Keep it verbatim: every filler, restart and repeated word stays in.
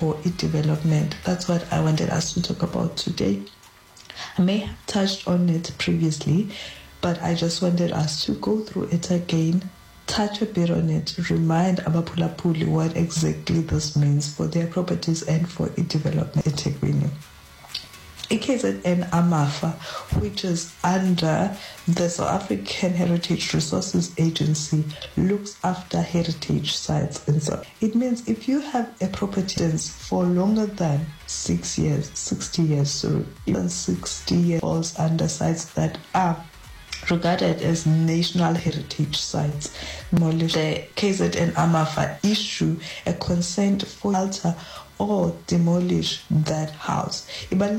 for development. That's what I wanted us to talk about today. I may have touched on it previously, but I just wanted us to go through it again, touch a bit on it, remind abaphulaphuli what exactly this means for their properties and for development in eThekwini. K Z N AMAFA, which is under the South African Heritage Resources Agency, looks after heritage sites in South. It means if you have a property for longer than six years, sixty years, so even sixty years, falls under sites that are regarded as national heritage sites. The K Z N AMAFA issue a consent for alter or demolish that house.